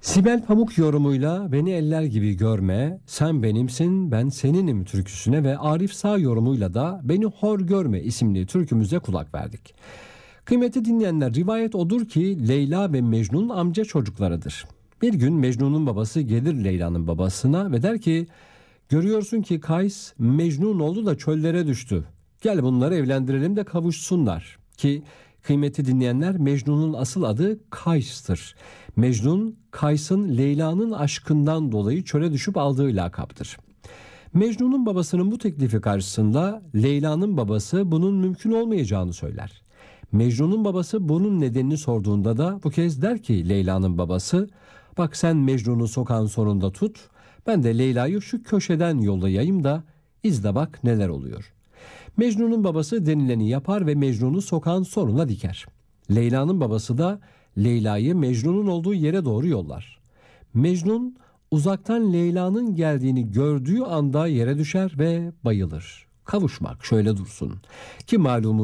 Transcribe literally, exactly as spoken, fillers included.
Sibel Pamuk yorumuyla Beni Eller Gibi Görme, Sen Benimsin Ben Seninim türküsüne ve Arif Sağ yorumuyla da Beni Hor Görme isimli türkümüze kulak verdik. Kıymetli dinleyenler, rivayet odur ki Leyla ve Mecnun amca çocuklarıdır. Bir gün Mecnun'un babası gelir Leyla'nın babasına ve der ki, görüyorsun ki Kays Mecnun oldu da çöllere düştü. Gel bunları evlendirelim de kavuşsunlar. Ki kıymetli dinleyenler, Mecnun'un asıl adı Kays'tır. Mecnun, Kays'ın Leyla'nın aşkından dolayı çöle düşüp aldığı lakaptır. Mecnun'un babasının bu teklifi karşısında Leyla'nın babası bunun mümkün olmayacağını söyler. Mecnun'un babası bunun nedenini sorduğunda da bu kez der ki Leyla'nın babası, bak sen Mecnun'u sokağın sonunda tut, ben de Leyla'yı şu köşeden yollayayım da izle bak neler oluyor. Mecnun'un babası denileni yapar ve Mecnun'u sokağın sonuna diker. Leyla'nın babası da Leyla'yı Mecnun'un olduğu yere doğru yollar. Mecnun uzaktan Leyla'nın geldiğini gördüğü anda yere düşer ve bayılır. Kavuşmak şöyle dursun ki malumunuz